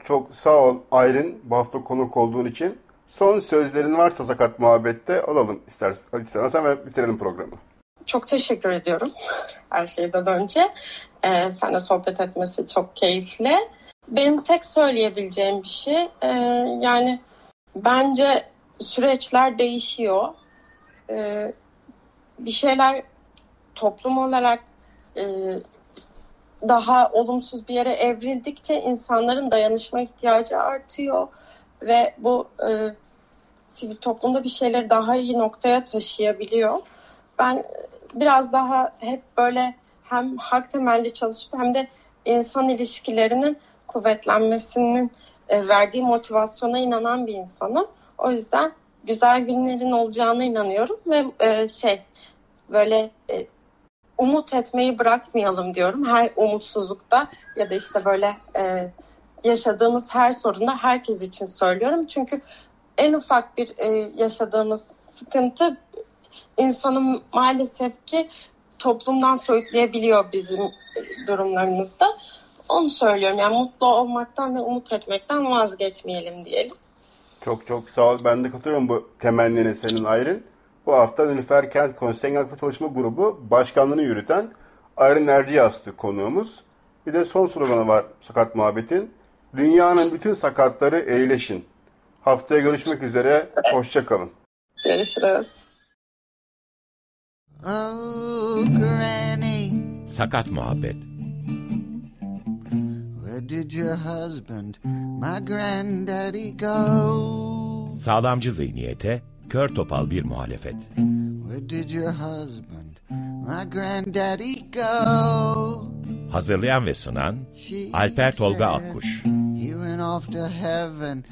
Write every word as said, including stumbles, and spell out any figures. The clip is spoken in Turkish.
Çok çok sağ ol Aylin, bu hafta konuk olduğun için. Son sözlerin varsa Sakat Muhabbet'te alalım istersen, istersen ve bitirelim programı. Çok teşekkür ediyorum her şeyden önce. Ee, seninle sohbet etmesi çok keyifli. Benim tek söyleyebileceğim bir şey, e, yani bence süreçler değişiyor. E, bir şeyler toplum olarak e, daha olumsuz bir yere evrildikçe insanların dayanışma ihtiyacı artıyor ve bu e, sivil toplumda bir şeyleri daha iyi noktaya taşıyabiliyor. Ben biraz daha hep böyle hem hak temelli çalışıp hem de insan ilişkilerinin kuvvetlenmesinin e, verdiği motivasyona inanan bir insanım. O yüzden güzel günlerin olacağına inanıyorum ve e, şey böyle e, umut etmeyi bırakmayalım diyorum. Her umutsuzlukta ya da işte böyle e, yaşadığımız her sorunda herkes için söylüyorum. Çünkü en ufak bir e, yaşadığımız sıkıntı insanı maalesef ki toplumdan soyutlayabiliyor bizim durumlarımızda. Onu söylüyorum. Yani mutlu olmaktan ve umut etmekten vazgeçmeyelim diyelim. Çok çok sağ ol. Ben de katılıyorum bu temennine senin Aylin. Bu hafta Nilüfer Kent Konseyi Aklı Çalışma Grubu Başkanlığını yürüten Aylin Erciyes'ti konuğumuz. Bir de son sloganı var Sakat Muhabbet'in. Dünyanın bütün sakatları eğleşin. Haftaya görüşmek üzere. Hoşça kalın. Görüşürüz. Oh, Granny. Sakat Muhabbet. Where did your husband, my granddaddy, go? Sağlamcı zihniyete, kör topal bir muhalefet. Where did your husband, my granddaddy, go? Hazırlayan ve sunan Alper Tolga Akkuş. He went off to heaven.